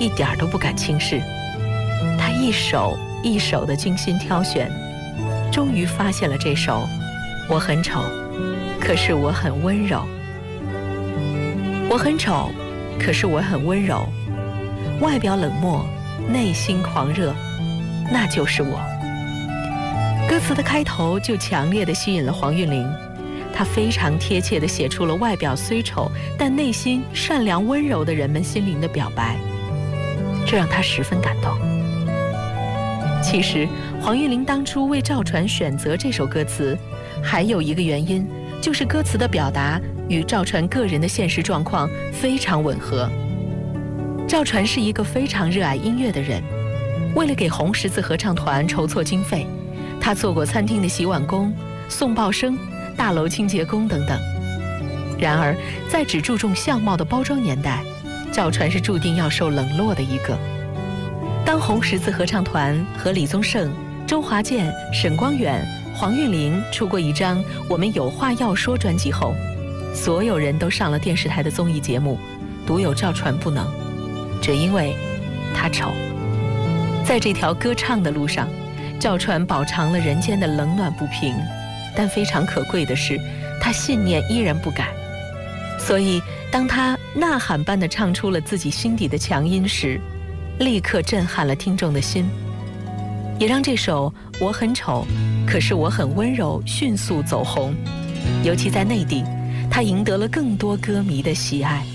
一点儿都不敢轻视。他一首一首的精心挑选，终于发现了这首《我很丑，可是我很温柔》。我很丑，可是我很温柔，外表冷漠，内心狂热，那就是我。歌词的开头就强烈地吸引了黄韵玲，她非常贴切地写出了外表虽丑，但内心善良温柔的人们心灵的表白，这让她十分感动。其实，黄韵玲当初为赵传选择这首歌词，还有一个原因，就是歌词的表达与赵传个人的现实状况非常吻合。赵传是一个非常热爱音乐的人，为了给红十字合唱团筹措经费，他做过餐厅的洗碗工、送报生、大楼清洁工等等。然而，在只注重相貌的包装年代，赵传是注定要受冷落的一个。当红十字合唱团和李宗盛、周华健、沈光远、黄韵玲出过一张《我们有话要说》专辑后，所有人都上了电视台的综艺节目，独有赵传不能，只因为他丑。在这条歌唱的路上，赵传饱尝了人间的冷暖不平，但非常可贵的是，他信念依然不改。所以，当他呐喊般地唱出了自己心底的强音时，立刻震撼了听众的心，也让这首《我很丑，可是我很温柔》迅速走红。尤其在内地，他赢得了更多歌迷的喜爱。